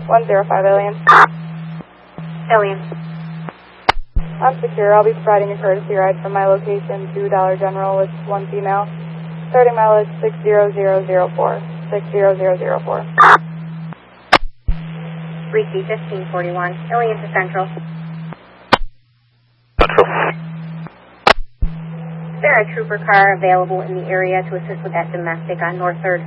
105 Alien. Alien. I'm secure. I'll be providing a courtesy ride from my location to Dollar General with one female. Starting mileage 60004. 60004. Receive 1541. Alien to Central. Central. Is there a trooper car available in the area to assist with that domestic on North 3rd?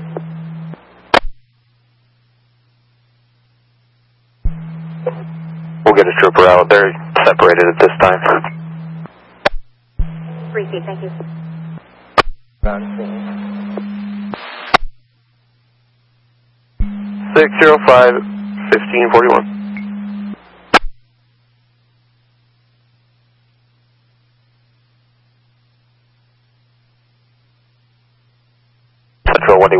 We'll get a trooper out. They're separated at this time. Receive, thank you. 605 1541. Central 1D10.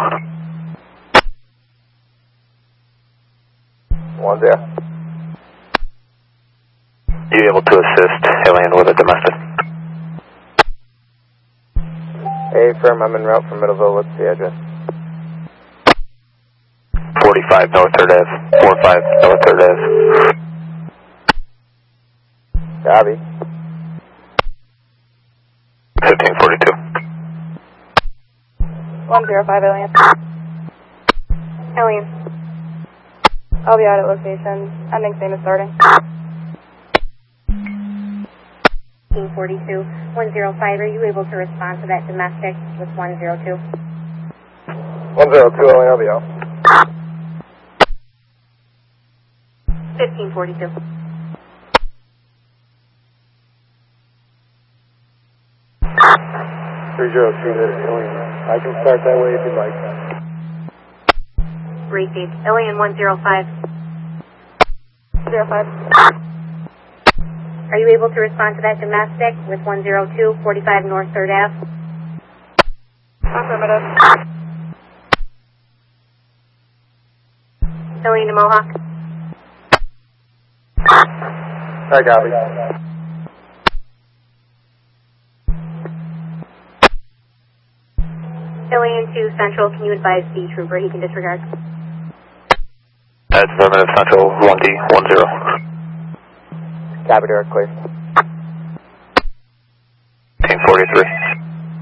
10. Are you able to assist Alien with a domestic? Hey, firm, I'm en route from Middleville. What's the address? 45 North 3rd Ave. 45 North 3rd Ave. Copy. 1542. 105 Alien. Alien. I'll be out at location. Ending same as starting. 1542. 105, are you able to respond to that domestic with 102? 102, Alien, I'll be out. 1542. Alien. I can start that way if you'd like. Received. Alien 105. 05. Are you able to respond to that domestic with 102, 45 North 3rd Ave? Affirmative. Alien to Mohawk. I copy. Alien to Central, can you advise the trooper he can disregard? That's affirmative. Central 1D10. Copy, direct clear.